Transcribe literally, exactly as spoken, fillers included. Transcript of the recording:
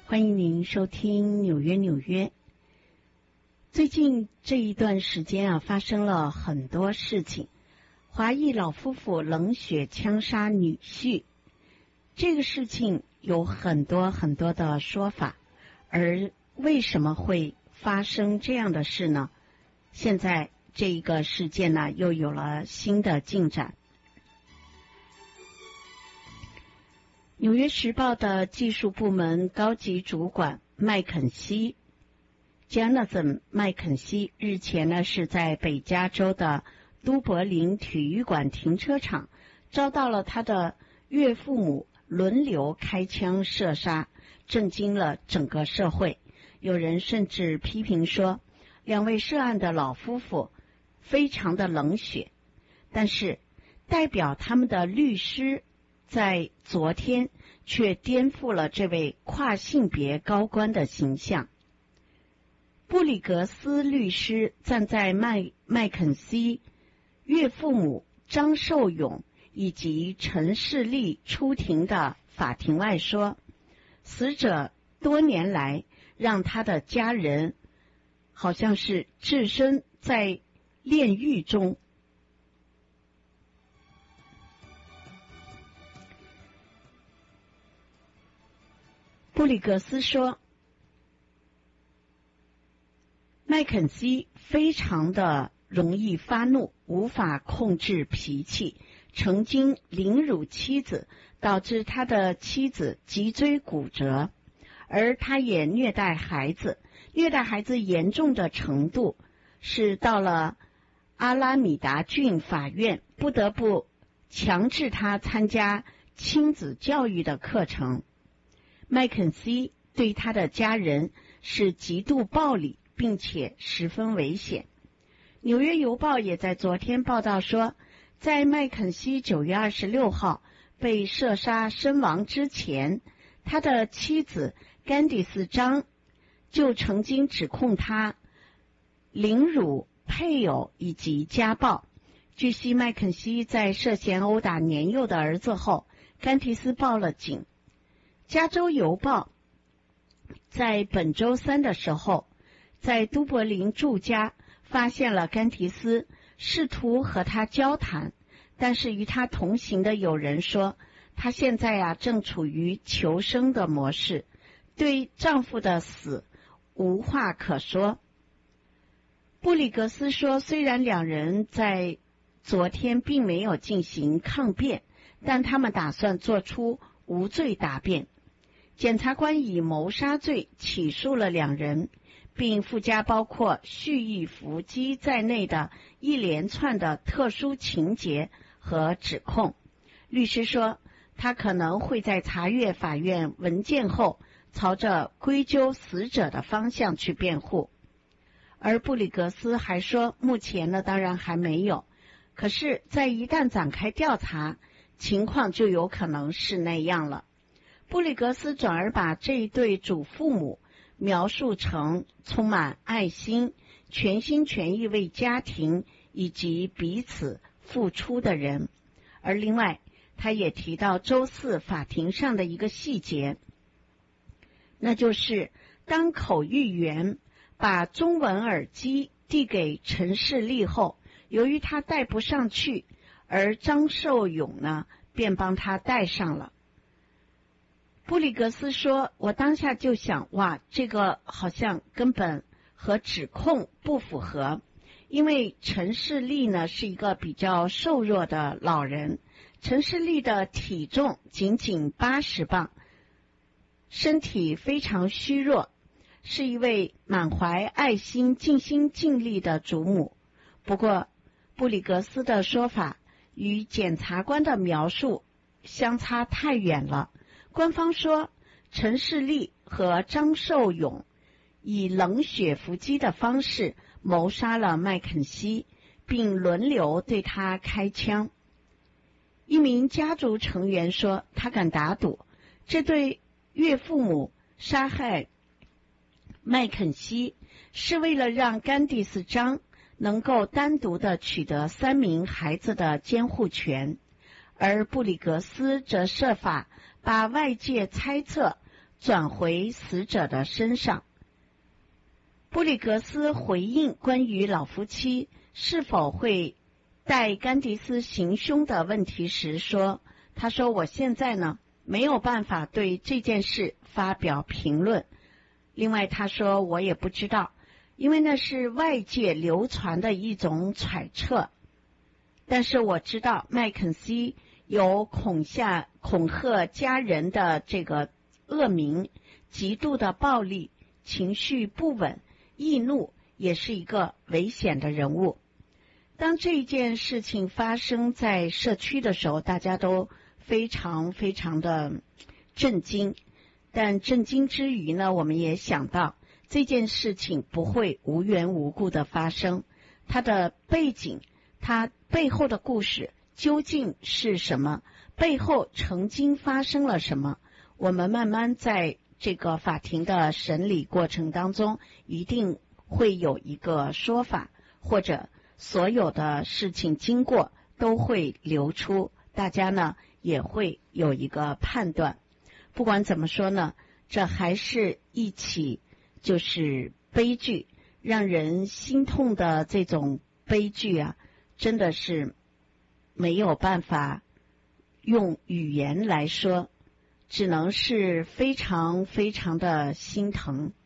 欢迎您收听纽约纽约。最近这一段时间啊，发生了很多事情。华裔老夫妇冷血枪杀女婿，这个事情有很多很多的说法，而为什么会发生这样的事呢？现在这一个事件呢，又有了新的进展。纽约时报的技术部门高级主管麦肯锡 Jonathan 麦肯锡日前呢是在北加州的都柏林体育馆停车场遭到了他的岳父母轮流开枪射杀，震惊了整个社会。有人甚至批评说，两位涉案的老夫妇非常的冷血，但是代表他们的律师在昨天却颠覆了这位跨性别高官的形象。布里格斯律师站在麦麦肯锡岳父母张寿勇以及陈世立出庭的法庭外说，死者多年来让他的家人好像是置身在炼狱中。布里格斯说，麦肯锡非常的容易发怒，无法控制脾气，曾经凌辱妻子，导致他的妻子脊椎骨折，而他也虐待孩子，虐待孩子严重的程度是到了阿拉米达郡法院不得不强制他参加亲子教育的课程。麦肯锡对他的家人是极度暴力，并且十分危险。纽约邮报也在昨天报道说，在麦肯锡九月二十六号被射杀身亡之前，他的妻子甘迪斯张就曾经指控他凌辱配偶以及家暴。据悉，麦肯锡在涉嫌殴打年幼的儿子后，甘迪斯报了警。加州邮报在本周三的时候，在都柏林住家发现了甘提斯，试图和他交谈，但是与他同行的友人说，他现在啊正处于求生的模式，对丈夫的死无话可说。布里格斯说，虽然两人在昨天并没有进行抗辩，但他们打算做出无罪答辩。检察官以谋杀罪起诉了两人，并附加包括蓄意伏击在内的一连串的特殊情节和指控。律师说，他可能会在查阅法院文件后，朝着归咎死者的方向去辩护。而布里格斯还说，目前呢当然还没有，可是在一旦展开调查，情况就有可能是那样了。布里格斯转而把这一对祖父母描述成充满爱心、全心全意为家庭以及彼此付出的人。而另外，他也提到周四法庭上的一个细节，那就是当口译员把中文耳机递给陈世立后，由于他戴不上去，而张寿勇呢便帮他戴上了。布里格斯说，我当下就想，哇，这个好像根本和指控不符合，因为陈世立呢是一个比较瘦弱的老人，陈世立的体重仅仅八十磅，身体非常虚弱，是一位满怀爱心、尽心尽力的祖母。不过，布里格斯的说法与检察官的描述相差太远了。官方说，陈世立和张寿勇以冷血伏击的方式谋杀了麦肯锡，并轮流对他开枪。一名家族成员说，他敢打赌，这对岳父母杀害麦肯锡是为了让甘迪斯张能够单独的取得三名孩子的监护权，而布里格斯则设法把外界猜测转回死者的身上。布里格斯回应关于老夫妻是否会代甘迪斯行凶的问题时说，他说我现在呢没有办法对这件事发表评论。另外他说我也不知道，因为那是外界流传的一种揣测，但是我知道麦肯锡有恐吓恐吓家人的这个恶名，极度的暴力，情绪不稳，易怒，也是一个危险的人物。当这件事情发生在社区的时候，大家都非常非常的震惊，但震惊之余呢，我们也想到这件事情不会无缘无故的发生，它的背景，它背后的故事究竟是什么，背后曾经发生了什么，我们慢慢在这个法庭的审理过程当中一定会有一个说法，或者所有的事情经过都会流出，大家呢也会有一个判断。不管怎么说呢，这还是一起就是悲剧，让人心痛的这种悲剧啊，真的是没有办法用语言来说，只能是非常非常的心疼。